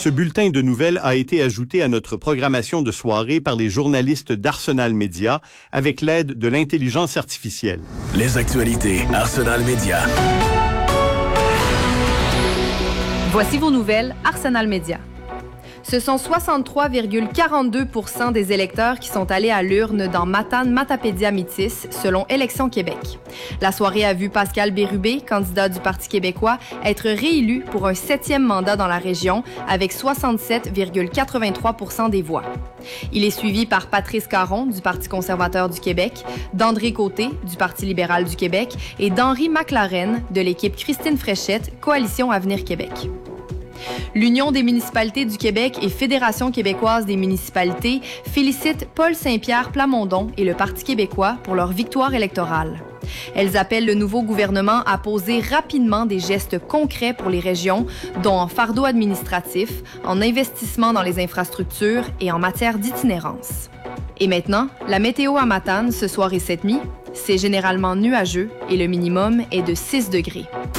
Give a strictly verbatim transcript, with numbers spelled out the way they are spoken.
Ce bulletin de nouvelles a été ajouté à notre programmation de soirée par les journalistes d'Arsenal Média avec l'aide de l'intelligence artificielle. Les actualités Arsenal Média. Voici vos nouvelles Arsenal Média. Ce sont soixante-trois virgule quarante-deux pour cent des électeurs qui sont allés à l'urne dans Matane-Matapédia-Métis, selon Élections Québec. La soirée a vu Pascal Bérubé, candidat du Parti québécois, être réélu pour un septième mandat dans la région avec soixante-sept virgule quatre-vingt-trois pour cent des voix. Il est suivi par Patrice Caron, du Parti conservateur du Québec, d'André Côté, du Parti libéral du Québec, et d'Henri McLaren, de l'équipe Christine Fréchette, Coalition Avenir Québec. L'Union des municipalités du Québec et Fédération québécoise des municipalités félicitent Paul Saint-Pierre Plamondon et le Parti québécois pour leur victoire électorale. Elles appellent le nouveau gouvernement à poser rapidement des gestes concrets pour les régions, dont en fardeau administratif, en investissement dans les infrastructures et en matière d'itinérance. Et maintenant, la météo à Matane ce soir et cette nuit, c'est généralement nuageux et le minimum est de six degrés.